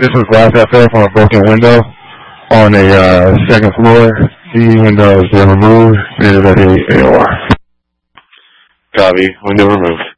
This was glass that fell from a broken window on a second floor. The window has been removed. It is at the AOR. Copy. Window removed.